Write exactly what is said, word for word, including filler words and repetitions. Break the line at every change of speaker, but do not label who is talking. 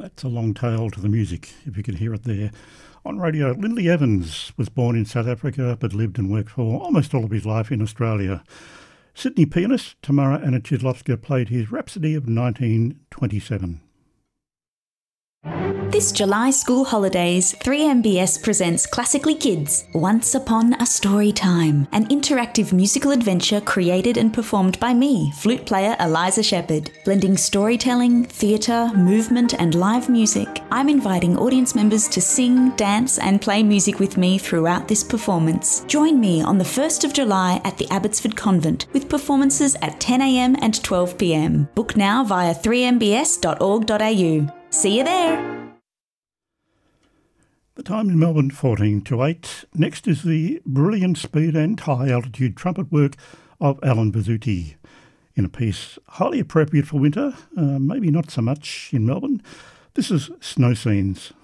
That's a long tail to the music, if you can hear it there. On radio, Lindley Evans was born in South Africa but lived and worked for almost all of his life in Australia. Sydney pianist Tamara Anichizlovska played his Rhapsody of nineteen twenty-seven.
This July school holidays, three M B S presents Classically Kids, Once Upon a Story Time, an interactive musical adventure created and performed by me, flute player Eliza Shepherd. Blending storytelling, theatre, movement and live music, I'm inviting audience members to sing, dance and play music with me throughout this performance. Join me on the first of July at the Abbotsford Convent with performances at ten a m and twelve p m. Book now via three m b s dot org dot a u. See you there!
The time in Melbourne, fourteen to eight. Next is the brilliant speed and high-altitude trumpet work of Alan Bazzuti in a piece highly appropriate for winter, uh, maybe not so much in Melbourne. This is Snow Scenes.